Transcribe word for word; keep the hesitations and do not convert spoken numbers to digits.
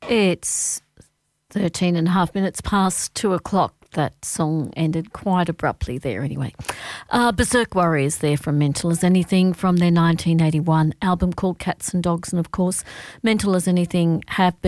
It's thirteen and a half minutes past two o'clock. That song ended quite abruptly there anyway. Uh, Berserk Warriors there from Mental as Anything from their nineteen eighty-one album called Cats and Dogs, and of course Mental as Anything have been